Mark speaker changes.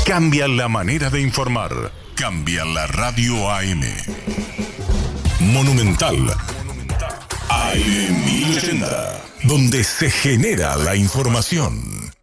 Speaker 1: Cambia la manera de informar. Cambia la radio AM. Monumental. AM 1080. Donde se genera la información.